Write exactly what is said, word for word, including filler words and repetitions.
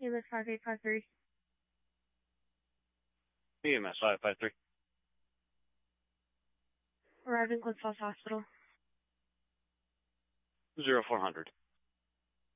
E M S five eight five three. E M S five five three. Arriving Glens Falls Hospital. Zero four hundred.